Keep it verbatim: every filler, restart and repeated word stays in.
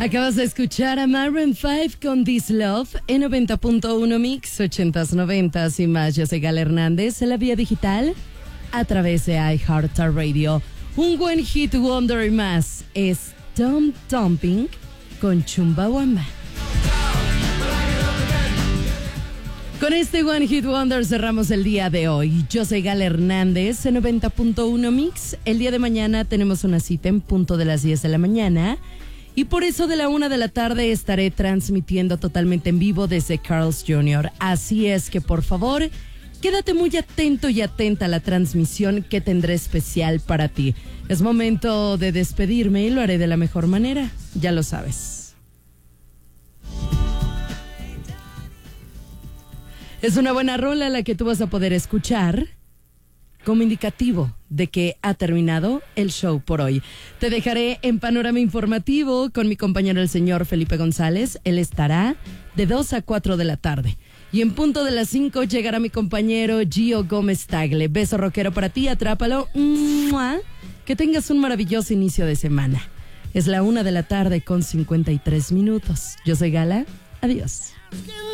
Acabas de escuchar a Maroon cinco con This Love en noventa punto uno Mix, ochentas, noventas y más. Yo soy Gala Hernández en la vía digital a través de iHeartRadio. Un buen hit wonder y más es Tom Tomping con Chumbawamba. Con este One Hit Wonder cerramos el día de hoy. Yo soy Gala Hernández en noventa punto uno Mix. El día de mañana tenemos una cita en punto de las diez de la mañana. Y por eso de la una de la tarde estaré transmitiendo totalmente en vivo desde Carl's junior Así es que por favor, quédate muy atento y atenta a la transmisión que tendré especial para ti. Es momento de despedirme y lo haré de la mejor manera, ya lo sabes. Es una buena rola la que tú vas a poder escuchar como indicativo de que ha terminado el show por hoy. Te dejaré en panorama informativo con mi compañero el señor Felipe González. Él estará de dos a cuatro de la tarde. Y en punto de las cinco llegará mi compañero Gio Gómez Tagle. Beso rockero para ti, atrápalo. ¡Mua! Que tengas un maravilloso inicio de semana. Es la una de la tarde con cincuenta y tres minutos. Yo soy Gala. Adiós.